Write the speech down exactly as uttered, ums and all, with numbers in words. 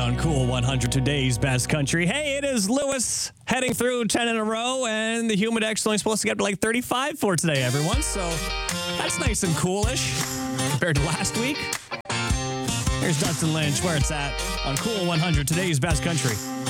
On Cool one hundred, today's best country. Hey, it is Lewis heading through ten in a row, and the humid actually only supposed to get up to like thirty-five for today, everyone. So that's nice and coolish compared to last week. Here's Dustin Lynch, where it's at on Cool one hundred, today's best country.